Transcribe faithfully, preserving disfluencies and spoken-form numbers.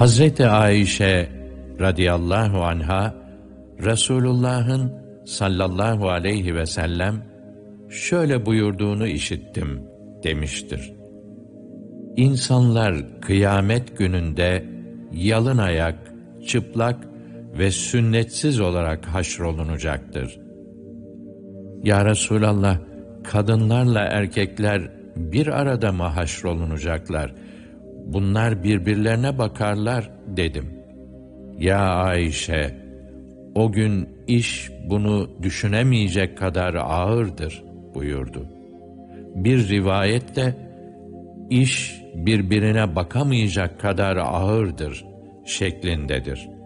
Hazreti Ayşe radıyallahu anha, Resulullah'ın sallallahu aleyhi ve sellem şöyle buyurduğunu işittim demiştir. İnsanlar kıyamet gününde yalın ayak, çıplak ve sünnetsiz olarak haşrolunacaktır. Ya Resulallah, kadınlarla erkekler bir arada mı haşrolunacaklar? Bunlar birbirlerine bakarlar dedim. Ya Ayşe, o gün iş bunu düşünemeyecek kadar ağırdır buyurdu. Bir rivayette iş birbirine bakamayacak kadar ağırdır şeklindedir.